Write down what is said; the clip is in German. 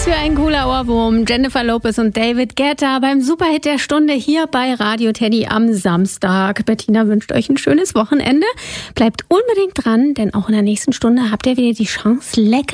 für ein cooler Ohrwurm. Jennifer Lopez und David Guetta beim Superhit der Stunde hier bei Radio Teddy am Samstag. Bettina wünscht euch ein schönes Wochenende. Bleibt unbedingt dran, denn auch in der nächsten Stunde habt ihr wieder die Chance, lecker